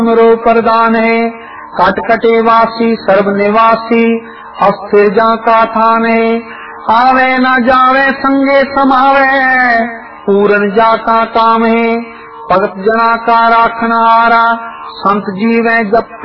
रो प्रदान है। कट कटे वासी सर्व निवासी अस्थिर जा का थान है। आवे न जावे संगे समावे पूरन जा का काम है। भगत जना का राखना आरा संत जीवे जब